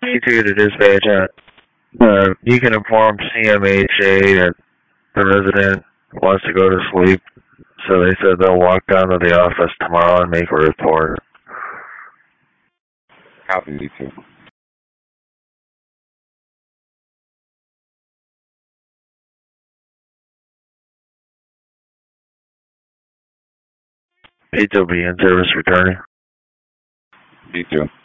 C2 to dispatch. You can inform CMHA that the resident wants to go to sleep, so they said they'll walk down to the office tomorrow and make a report. Copy, C2. P2 be in service returning. C2.